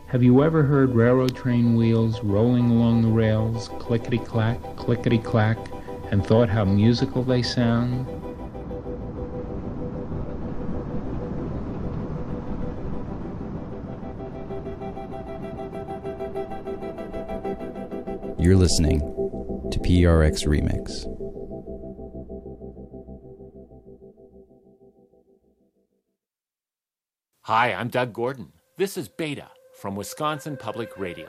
Have you ever heard railroad train wheels rolling along the rails, clickety-clack, and thought how musical they sound? You're listening to PRX Remix. Hi, I'm Doug Gordon. This is Beta from Wisconsin Public Radio.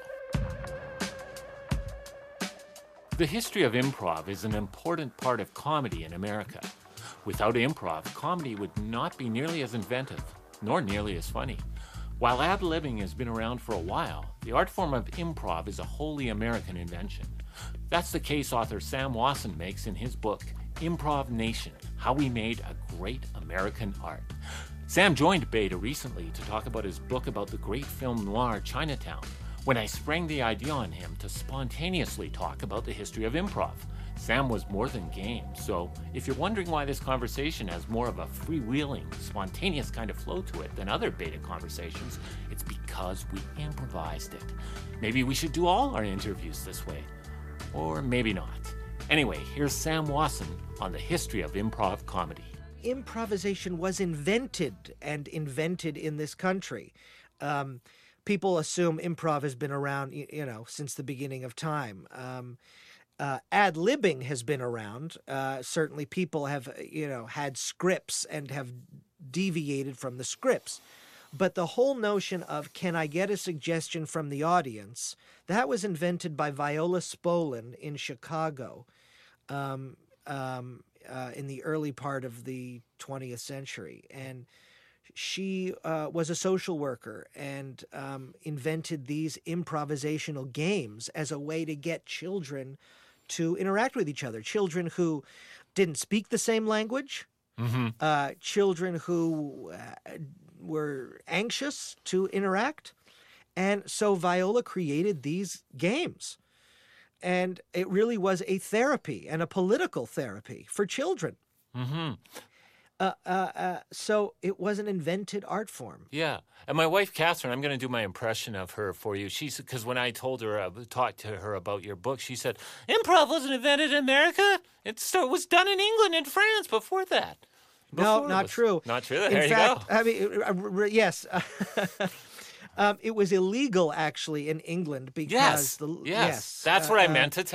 The history of improv is an important part of comedy in America. Without improv, comedy would not be nearly as inventive, nor nearly as funny. While ad-libbing has been around for a while, the art form of improv is a wholly American invention. That's the case author Sam Wasson makes in his book, Improv Nation: How We Made a Great American Art. Sam joined Beta recently to talk about his book about the great film noir Chinatown, when I sprang the idea on him to spontaneously talk about the history of improv. Sam was more than game, so if you're wondering why this conversation has more of a freewheeling, spontaneous kind of flow to it than other Beta conversations, it's because we improvised it. Maybe we should do all our interviews this way, or maybe not. Anyway, here's Sam Wasson on the history of improv comedy. Improvisation was invented in this country. People assume improv has been around, since the beginning of time. Ad-libbing has been around. Certainly people have, had scripts and have deviated from the scripts. But the whole notion of, can I get a suggestion from the audience, that was invented by Viola Spolin in Chicago in the early part of the 20th century. And she was a social worker and invented these improvisational games as a way to get children to interact with each other. Children who didn't speak the same language, children who were anxious to interact. And so Viola created these games. And it really was a therapy and a political therapy for children. So it was an invented art form. Yeah. And my wife, Catherine, I'm going to do my impression of her for you. Because when I talked to her about your book, she said, improv wasn't invented in America. It was done in England and France before that. No, not true. Not true. In There fact, you go. I mean, yes. It was illegal, actually, in England because... Yes, that's what I meant to tell